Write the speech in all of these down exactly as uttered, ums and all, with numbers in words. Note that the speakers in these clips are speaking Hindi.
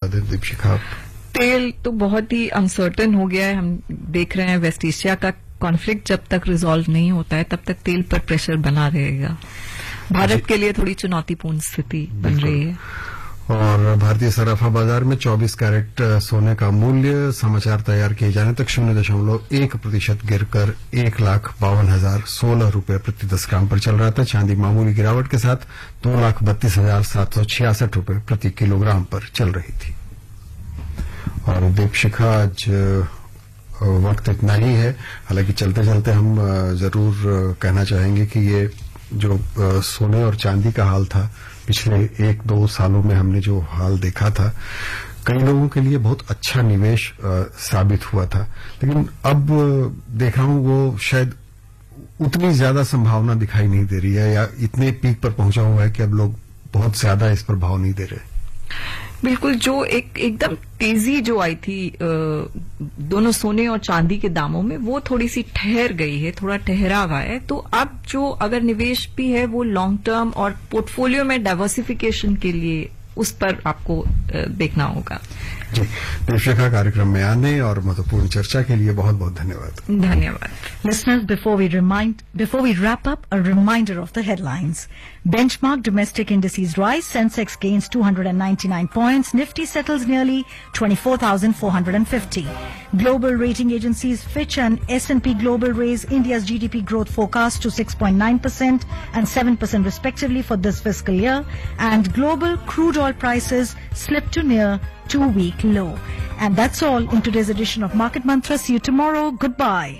दें दीपशिखा। तेल तो बहुत ही अनसर्टन हो गया है। हम देख रहे हैं वेस्ट एशिया का कॉन्फ्लिक्ट जब तक रिजॉल्व नहीं होता है तब तक तेल पर प्रेशर बना रहेगा। भारत के लिए थोड़ी चुनौतीपूर्ण स्थिति बन रही है। और भारतीय सराफा बाजार में चौबीस कैरेट सोने का मूल्य समाचार तैयार किए जाने तक शून्य दशमलव एक प्रतिशत गिरकर एक लाख बावन हजार सोलह रूपये प्रति दस ग्राम पर चल रहा था। चांदी मामूली गिरावट के साथ दो लाख बत्तीस हजार सात सौ छियासठ रूपये प्रति किलोग्राम पर चल रही थी। और दीपशिखा आज वक्त इतना ही है। हालांकि चलते चलते हम जरूर कहना चाहेंगे कि ये जो सोने और चांदी का हाल था पिछले एक दो सालों में हमने जो हाल देखा था, कई लोगों के लिए बहुत अच्छा निवेश आ, साबित हुआ था। लेकिन अब देख रहा हूं वो शायद उतनी ज्यादा संभावना दिखाई नहीं दे रही है, या इतने पीक पर पहुंचा हुआ है कि अब लोग बहुत ज्यादा इस पर भाव नहीं दे रहे। बिल्कुल, जो एक एकदम तेजी जो आई थी दोनों सोने और चांदी के दामों में, वो थोड़ी सी ठहर गई है, थोड़ा ठहराव है। तो अब जो अगर निवेश भी है वो लॉन्ग टर्म और पोर्टफोलियो में डाइवर्सिफिकेशन के लिए उस पर आपको देखना होगा। जी, दीपशिखा कार्यक्रम में आने और महत्वपूर्ण चर्चा के लिए बहुत बहुत धन्यवाद। धन्यवाद। Listeners, before we remind, before we wrap up, a reminder of the headlines. Benchmark domestic indices rise. Sensex gains two hundred ninety-nine points. Nifty settles nearly twenty-four thousand four hundred fifty. Global rating agencies Fitch and S and P Global raise India's G D P growth forecast to six point nine percent and seven percent respectively for this fiscal year. And global crude oil prices slip to near two-week low. And that's all in today's edition of Market Mantra. See you tomorrow. Goodbye.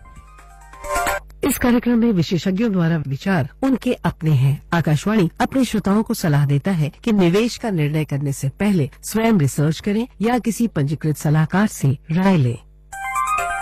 इस कार्यक्रम में विशेषज्ञों द्वारा विचार उनके अपने हैं। आकाशवाणी अपने श्रोताओं को सलाह देता है कि निवेश का निर्णय करने से पहले स्वयं रिसर्च करें या किसी पंजीकृत सलाहकार से राय लें।